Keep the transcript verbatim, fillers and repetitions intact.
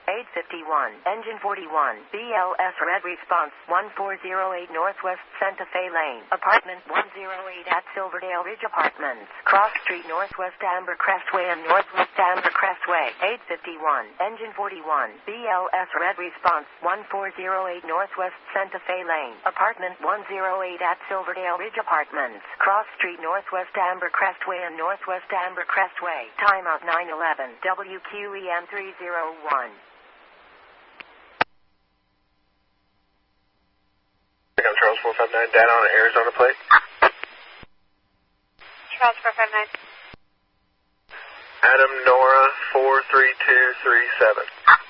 eight fifty-one. Engine forty-one. B L S red response one four zero eight Northwest Santa Fe Lane. Apartment one oh eight at Silverdale Ridge Apartments. Cross Street Northwest Amber Crestway and Northwest Amber Crestway. eight fifty-one. Engine forty-one. B L S red response one four zero eight Northwest Santa Fe Lane. Apartment one oh eight at Silverdale Ridge Apartments. Cross Street Northwest Amber Crestway and Northwest Amber Crestway. Timeout nine eleven. W Q E M three oh one. Charles four five nine, data on an Arizona plate. Charles four five nine. Adam Nora four three two three seven.